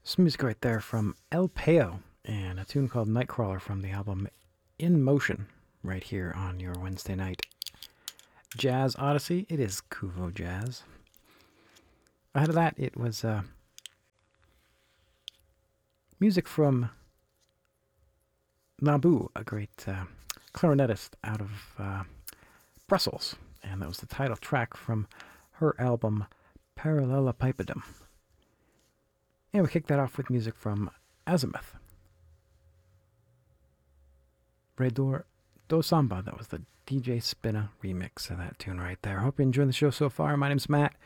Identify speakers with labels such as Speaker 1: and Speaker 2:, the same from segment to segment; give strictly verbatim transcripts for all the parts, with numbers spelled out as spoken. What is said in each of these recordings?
Speaker 1: Some music right there from El Peo and a tune called Nightcrawler from the album In Motion right here on your Wednesday night Jazz Odyssey. It is Kuvo Jazz. Ahead of that, it was uh, music from Nabu, a great uh, clarinetist out of uh, Brussels, and that was the title track from her album Parallelepipedum. And we kicked that off with music from Azimuth. Redor do Samba, that was the D J Spinna remix of that tune right there. Hope you're enjoying the show so far. My name's Matt.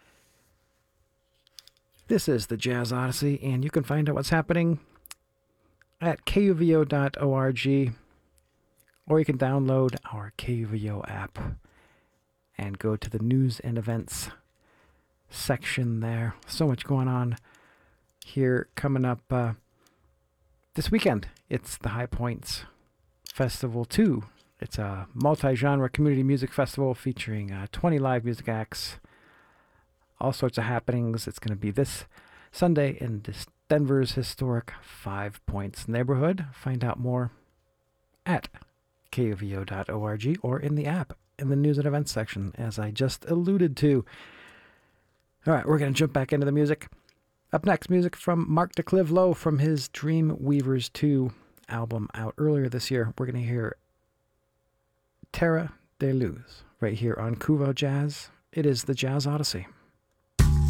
Speaker 1: This is the Jazz Odyssey, and you can find out what's happening at K U V O dot org, or you can download our K U V O app and go to the news and events section there. So much going on here coming up uh, this weekend. It's the High Points Festival two. It's a multi-genre community music festival featuring uh, twenty live music acts, all sorts of happenings. It's going to be this Sunday in this Denver's historic Five Points neighborhood. Find out more at K U V O dot org or in the app in the news and events section, as I just alluded to. All right, we're going to jump back into the music. Up next, music from Mark DeClive Lowe from his Dream Weavers two album out earlier this year. We're going to hear Terra de Luz right here on Kuvo Jazz. It is the Jazz Odyssey.